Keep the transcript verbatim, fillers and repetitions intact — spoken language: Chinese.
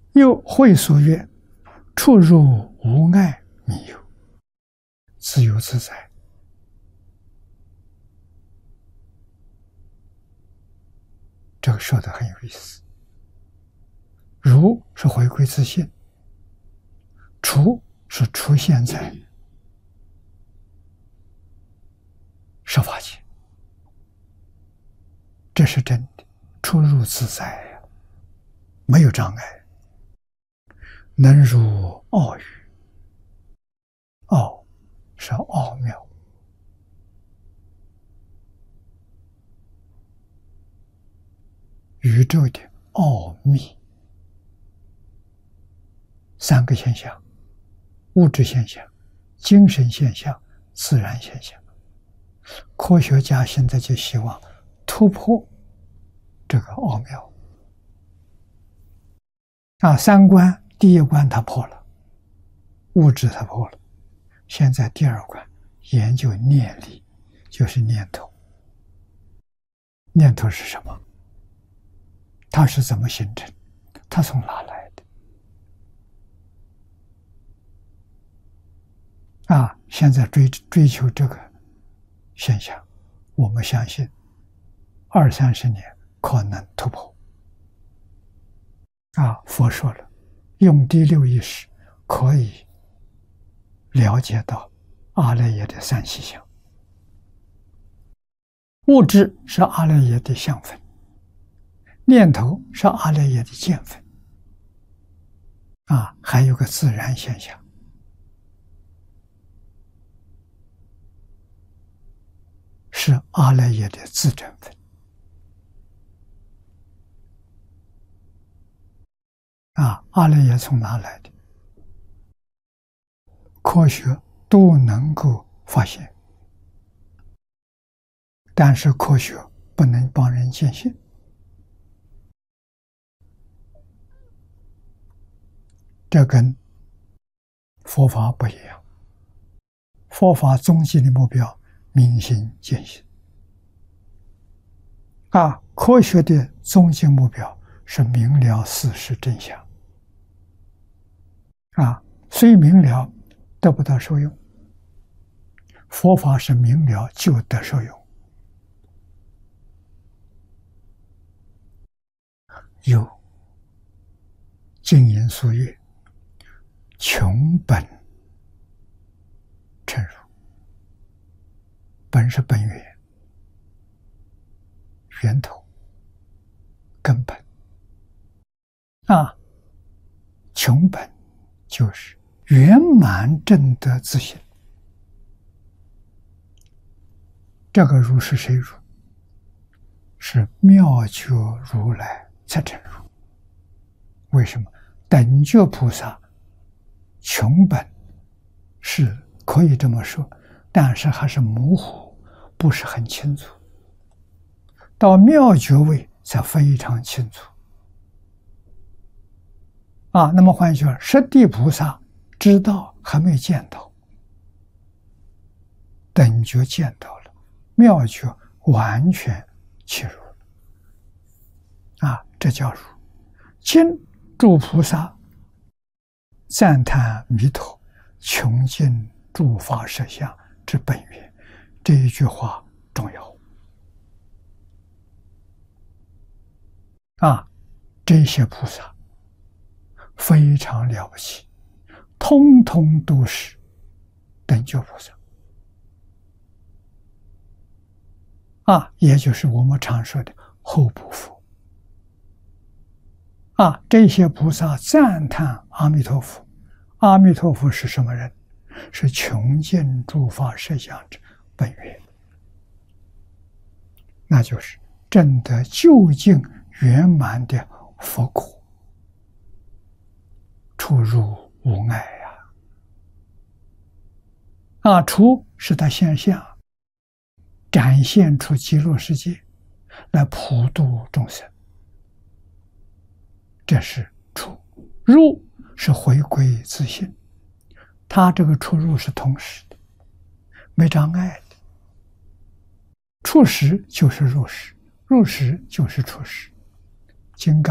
又会所曰：出入无碍弥有，自由自在。这个说的很有意思。如是回归自性，出是出现在十法界，这是真的，出入自在呀，没有障碍。能入奥语，奥是奥妙，宇宙的奥秘。三个现象：物质现象、精神现象、自然现象。科学家现在就希望突破这个奥妙啊！三关，第一关他破了，物质他破了，现在第二关研究念力，就是念头。念头是什么？它是怎么形成？它从哪来的？啊！现在追追求这个现象，我们相信二三十年可能突破。啊，佛说了，用第六意识可以了解到阿赖耶的三细相。物质是阿赖耶的相分，念头是阿赖耶的见分。啊，还有个自然现象，是阿赖耶的自证分。啊，阿赖耶从哪来的？科学都能够发现，但是科学不能帮人见性。这跟佛法不一样。佛法终极的目标，明心见性。啊，科学的终极目标是明了事实真相。啊，虽明了得不到受用，佛法是明了就得受用。有静言肃悦，穷本成如。本是本源，源头，根本。啊，穷本就是圆满正得自性。这个如是谁如？是妙觉如来才成如。为什么？等觉菩萨穷本是可以这么说，但是还是模糊，不是很清楚。到妙觉位才非常清楚。啊，那么换句话，十地菩萨知道还没见到，等觉见到了，妙觉完全切入了。啊，这叫如。今诸菩萨赞叹弥陀穷尽诸法实相之本源，这一句话重要。啊，这些菩萨非常了不起，通通都是等觉菩萨。啊，也就是我们常说的后部佛。啊，这些菩萨赞叹阿弥陀佛，阿弥陀佛是什么人？是穷尽诸法实相之本源，那就是证得究竟圆满的佛果，出入无碍呀！啊，出是他现象，展现出极乐世界来普度众生，这是出。入是回归自性，他这个出入是同时的，没障碍的。出时就是入时，入时就是出时。金刚